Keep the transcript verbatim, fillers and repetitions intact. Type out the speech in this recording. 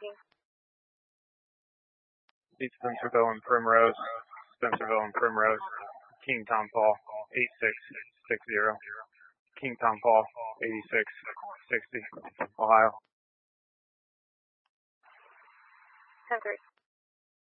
East Spencerville and Primrose, Spencerville and Primrose, King Tom Paul, eight six six zero, King Tom Paul, eighty-six sixty, Ohio. ten three.